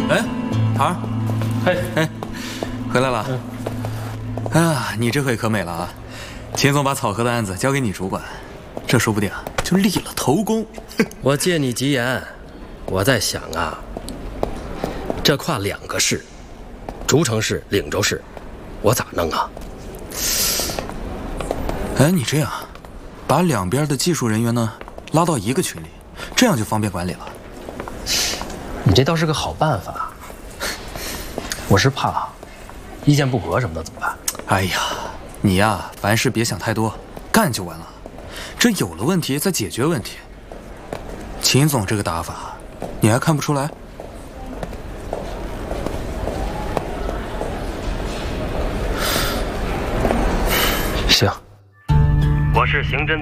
哎，桃儿， 嘿， 回来了。哎呀，你这回可美了啊！秦总把草河的案子交给你主管，这说不定就立了头功。 我借你吉言，我在想啊，这跨2个市，竹城市、岭州市，我咋弄啊？ 哎，你这样，把两边的技术人员呢拉到一个群里，这样就方便管理了。 你这倒是个好办法，我是怕意见不合什么的怎么办？ 哎呀，你呀，凡事别想太多，干就完了。这有了问题再解决问题。秦总这个打法，你还看不出来？ 行， 我是刑侦